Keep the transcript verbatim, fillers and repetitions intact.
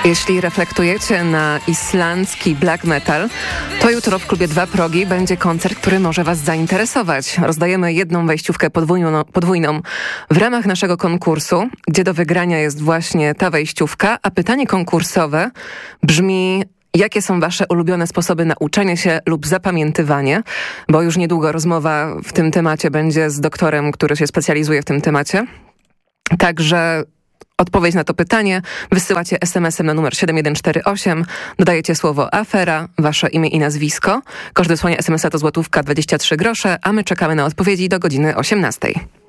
Jeśli reflektujecie na islandzki black metal, to jutro w klubie Dwa Progi będzie koncert, który może was zainteresować. Rozdajemy jedną wejściówkę podwójną, podwójną w ramach naszego konkursu, gdzie do wygrania jest właśnie ta wejściówka, a pytanie konkursowe brzmi: jakie są wasze ulubione sposoby na uczenie się lub zapamiętywanie? Bo już niedługo rozmowa w tym temacie będzie z doktorem, który się specjalizuje w tym temacie. Także odpowiedź na to pytanie wysyłacie es em esem na numer siedem jeden cztery osiem, dodajecie słowo afera, wasze imię i nazwisko. Koszt wysłania es em esa to złotówka dwadzieścia trzy grosze, a my czekamy na odpowiedzi do godziny osiemnastej.